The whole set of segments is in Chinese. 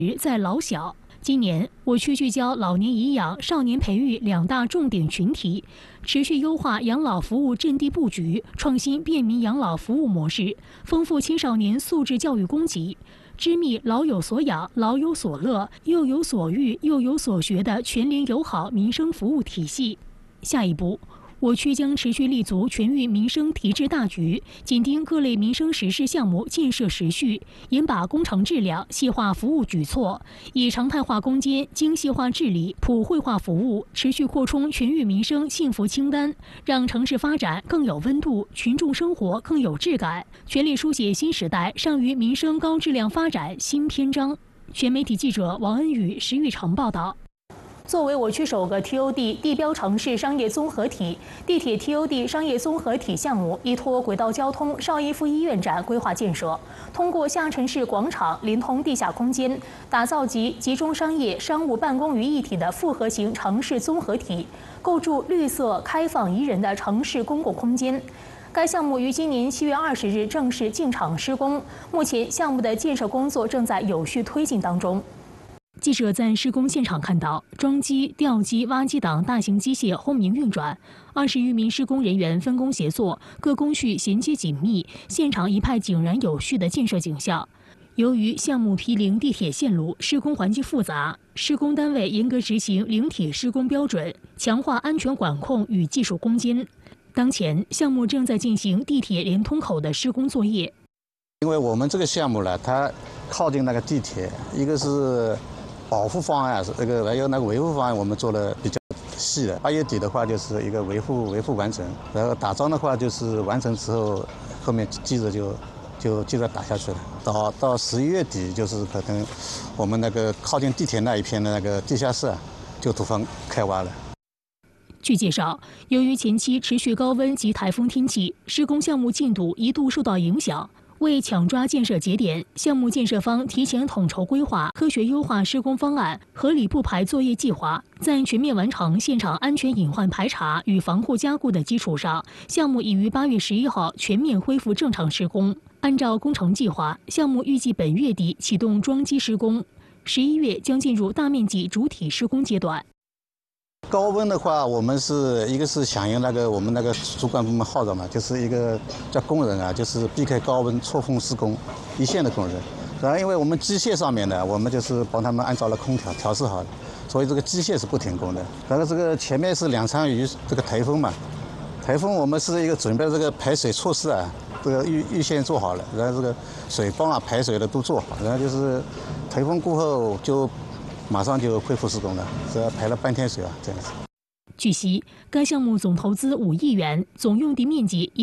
在老小。今年，我区聚焦老年颐养、少年培育2大重点群体，持续优化养老服务阵地布局，创新便民养老服务模式，丰富青少年素质教育供给，织密老有所养、老有所乐、幼有所育、幼有所学的全联友好民生服务体系。下一步，我区将持续立足全域民生提质大局，紧盯各类民生实事项目建设时序，严把工程质量，细化服务举措，以常态化攻坚、精细化治理、普惠化服务，持续扩充全域民生幸福清单，让城市发展更有温度，群众生活更有质感，全力书写新时代上于民生高质量发展新篇章。全媒体记者王恩宇、石玉成报道。作为我区首个 TOD 地标城市商业综合体，地铁 TOD 商业综合体项目依托轨道交通邵逸夫医院站规划建设，通过下沉式广场连通地下空间，打造集中商业、商务办公于一体的复合型城市综合体，构筑绿色、开放、宜人的城市公共空间。该项目于今年7月20日正式进场施工，目前项目的建设工作正在有序推进当中。记者在施工现场看到，装机、吊机、挖机等大型机械轰鸣运转，20余名施工人员分工协作，各工序衔接紧密，现场一派井然有序的建设景象。由于项目毗邻地铁线路，施工环境复杂，施工单位严格执行零体施工标准，强化安全管控与技术攻坚。当前，项目正在进行地铁连通口的施工作业。 因为我们这个项目呢，它靠近那个地铁，一个是保护方案，这个还有那个维护方案，我们做的比较细的。8月底的话，就是一个维护完成，然后打桩的话，就是完成之后，后面接着就接着打下去了。到11月底，就是可能我们那个靠近地铁那一片的那个地下室就土方开挖了。 据介绍，由于前期持续高温及台风天气，施工项目进度一度受到影响。为抢抓建设节点，项目建设方提前统筹规划，科学优化施工方案，合理布排作业计划，在全面完成现场安全隐患排查与防护加固的基础上，项目已于8月11号全面恢复正常施工。按照工程计划，项目预计本月底启动装机施工，11月将进入大面积主体施工阶段。 高温的话，我们是一个是响应我们那个主管部门号召嘛，就是一个叫工人就是避开高温错峰施工，一线的工人。然后因为我们机械上面呢，我们就是帮他们安装了空调，调试好了，所以这个机械是不停工的。然后这个前面是2场雨，这个台风嘛，台风我们是一个准备这个排水措施这个预先做好了，然后这个水泵排水的都做好，然后就是台风过后就马上就恢复施工了，这排了半天水这样子。 据悉，该项目总投资5亿元，总用地面积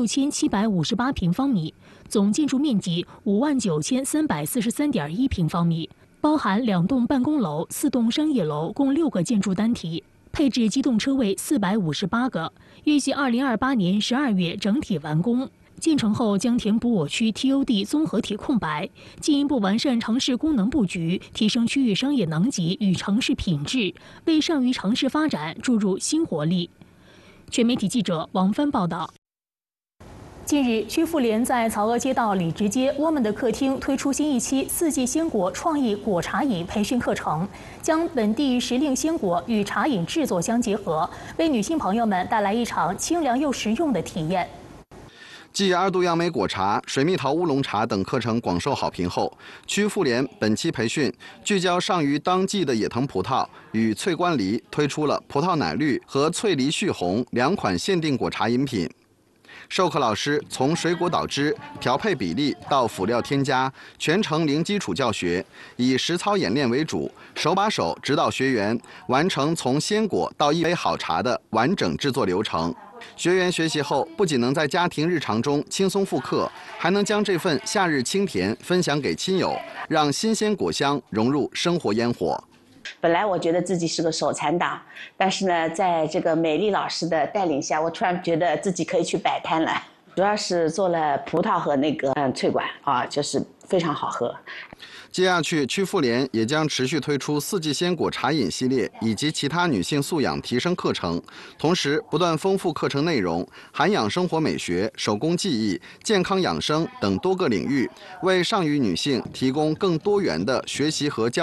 16758平方米，总建筑面积59343.1平方米，包含2栋办公楼、4栋商业楼，共6个建筑单体，配置机动车位458个，预计2028年12月整体完工。建成后将填补我区 TOD 综合体空白，进一步完善城市功能布局，提升区域商业能级与城市品质，为上虞城市发展注入新活力。全媒体记者王帆报道。近日，区妇联在曹娥街道李直街我们的客厅推出新一期4季鲜果创意果茶饮培训课程，将本地时令鲜果与茶饮制作相结合，为女性朋友们带来一场清凉又实用的体验。 继2度杨梅果茶、水蜜桃乌龙茶等课程广受好评后，区妇联本期培训聚焦上虞当季的野藤葡萄与翠冠梨，推出了葡萄奶绿和翠梨旭红2款限定果茶饮品。授课老师从水果捣汁、调配比例到辅料添加，全程零基础教学，以实操演练为主，手把手指导学员完成从鲜果到一杯好茶的完整制作流程。学员学习后，不仅能在家庭日常中轻松复刻，还能将这份夏日清甜分享给亲友，让新鲜果香融入生活烟火。 本来我觉得自己是个手残党，但是呢，在这个美丽老师的带领下，我突然觉得自己可以去摆摊了。主要是做了葡萄和那个脆管就是非常好喝。 接下去，区妇联也将持续推出4季鲜果茶饮系列以及其他女性素养提升课程，同时不断丰富课程内容，涵养生活美学、手工技艺、健康养生等多个领域，为上虞女性提供更多元的学习和教育。